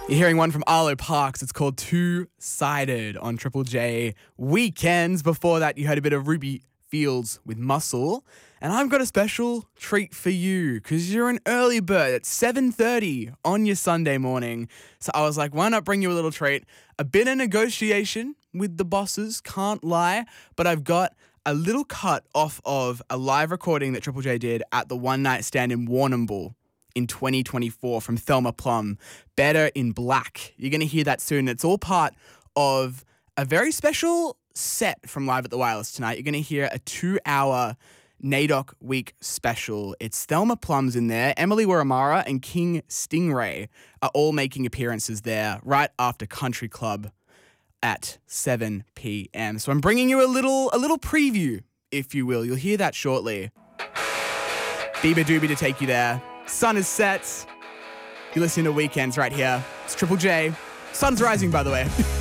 You're hearing one from Arlo Parks. It's called Two-Sided on Triple J Weekends. Before that, you heard a bit of Ruby Fields with Muscle. And I've got a special treat for you because you're an early bird at 7:30 on your Sunday morning. So I was like, why not bring you a little treat? A bit of negotiation with the bosses, can't lie. But I've got a little cut off of a live recording that Triple J did at the One Night Stand in Warrnambool in 2024 from Thelma Plum, Better in Black. You're going to hear that soon. It's all part of a very special set from Live at the Wireless tonight. You're going to hear a 2-hour NAIDOC Week special. It's Thelma Plum's in there. Emily Waramara and King Stingray are all making appearances there right after Country Club at 7 p.m. So I'm bringing you a little preview, if you will. You'll hear that shortly. Bieber Doobie to take you there. Sun is set. You're listening to Weekends right here. It's Triple J. Sun's rising, by the way.